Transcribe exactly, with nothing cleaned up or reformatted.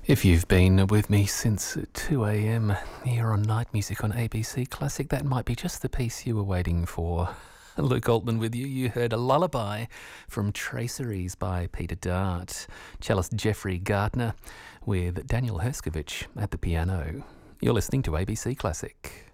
If you've been with me since two a.m. here on Night Music on A B C Classic, that might be just the piece you were waiting for. Luke Altman with you. You heard a lullaby from Traceries by Peter Dart, cellist Jeffrey Gardner with Daniel Herskovich at the piano. You're listening to A B C Classic.